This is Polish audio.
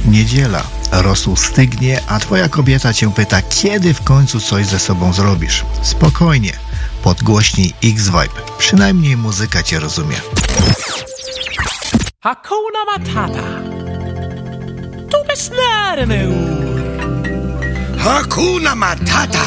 Niedziela, rosół stygnie, a twoja kobieta cię pyta, kiedy w końcu coś ze sobą zrobisz. Spokojnie, podgłośnij X-Vibe, przynajmniej muzyka cię rozumie. Hakuna Matata. Du bist nära nu. Hakuna Matata.